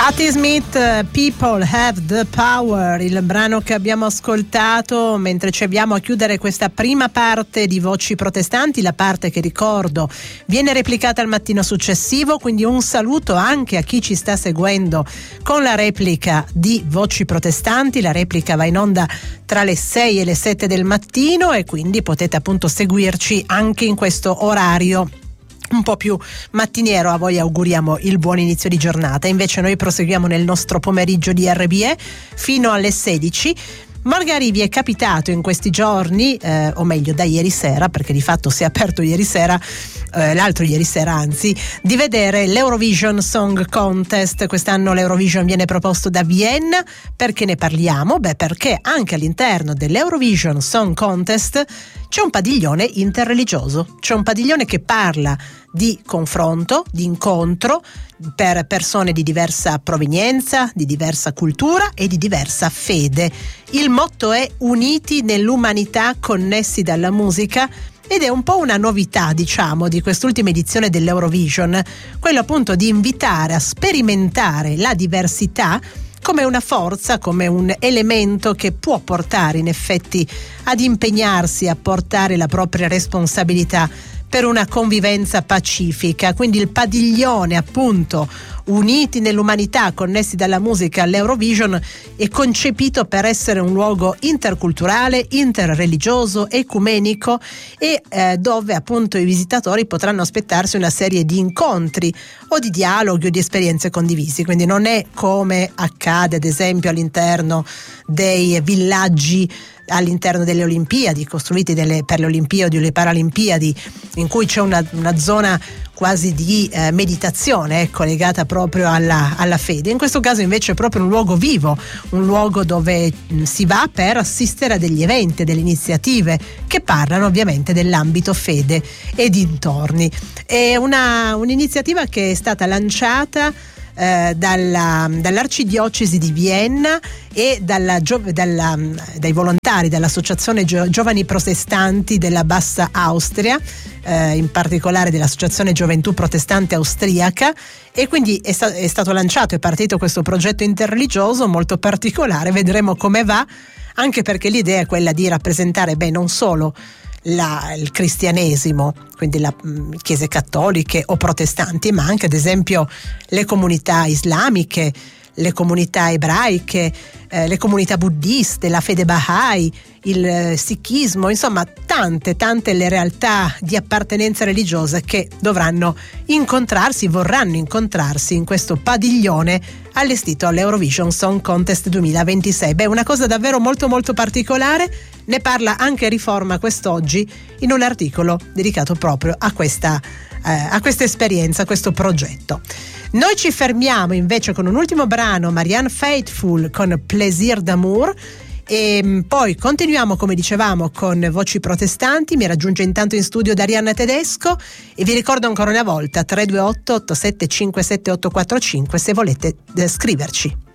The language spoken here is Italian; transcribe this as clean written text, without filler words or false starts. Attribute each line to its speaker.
Speaker 1: Patti Smith, People Have the Power, il brano che abbiamo ascoltato mentre ci avviamo a chiudere questa prima parte di Voci Protestanti, la parte che, ricordo, viene replicata al mattino successivo, quindi un saluto anche a chi ci sta seguendo con la replica di Voci Protestanti. La replica va in onda tra le 6 e le 7 del mattino e quindi potete appunto seguirci anche in questo orario un po' più mattiniero. A voi auguriamo il buon inizio di giornata. Invece noi proseguiamo nel nostro pomeriggio di RBE fino alle 16. Magari vi è capitato in questi giorni, o meglio da ieri sera, perché di fatto si è aperto ieri sera, l'altro ieri sera anzi, di vedere l'Eurovision Song Contest. Quest'anno l'Eurovision viene proposto da Vienna. Perché ne parliamo? Beh, perché anche all'interno dell'Eurovision Song Contest c'è un padiglione interreligioso, c'è un padiglione che parla di confronto, di incontro per persone di diversa provenienza, di diversa cultura e di diversa fede. Il motto è uniti nell'umanità, connessi dalla musica, ed è un po' una novità, diciamo, di quest'ultima edizione dell'Eurovision, quello appunto di invitare a sperimentare la diversità come una forza, come un elemento che può portare in effetti ad impegnarsi a portare la propria responsabilità per una convivenza pacifica. Quindi il padiglione, appunto, uniti nell'umanità, connessi dalla musica all'Eurovision, è concepito per essere un luogo interculturale, interreligioso, ecumenico e dove appunto i visitatori potranno aspettarsi una serie di incontri o di dialoghi o di esperienze condivisi. Quindi non è come accade ad esempio all'interno dei villaggi all'interno delle Olimpiadi, costruiti per le Olimpiadi o le Paralimpiadi, in cui c'è una zona quasi di meditazione, ecco, legata proprio alla fede. In questo caso invece è proprio un luogo vivo, un luogo dove si va per assistere a degli eventi, delle iniziative che parlano ovviamente dell'ambito fede e dintorni. È un'iniziativa che è stata lanciata dall'Arcidiocesi di Vienna e dai volontari dell'Associazione Giovani Protestanti della Bassa Austria, in particolare dell'Associazione Gioventù Protestante Austriaca, e quindi è stato lanciato, è partito questo progetto interreligioso molto particolare. Vedremo come va, anche perché l'idea è quella di rappresentare non solo il cristianesimo, quindi le chiese cattoliche o protestanti, ma anche ad esempio le comunità islamiche, le comunità ebraiche, le comunità buddiste, la fede Bahá'í, il sikhismo, insomma tante le realtà di appartenenza religiosa che vorranno incontrarsi in questo padiglione allestito all'Eurovision Song Contest 2026. Una cosa davvero molto molto particolare. Ne parla anche Riforma quest'oggi in un articolo dedicato proprio a questa esperienza, a questo progetto. Noi ci fermiamo invece con un ultimo brano, Marianne Faithfull con Plaisir d'amour, e poi continuiamo, come dicevamo, con Voci Protestanti. Mi raggiunge intanto in studio Arianna Tedesco e vi ricordo ancora una volta 328 8757 845 se volete scriverci.